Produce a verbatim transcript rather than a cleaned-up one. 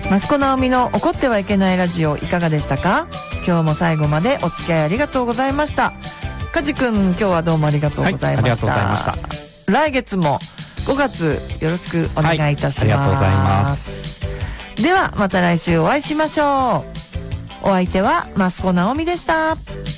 益子直美の怒ってはいけないラジオいかがでしたか？今日も最後までお付き合いありがとうございました。梶くん、今日はどうもありがとうございました。はい、ありがとうございました。来月もごがつよろしくお願いいたします。はい、ありがとうございます。ではまた来週お会いしましょう。お相手は益子直美でした。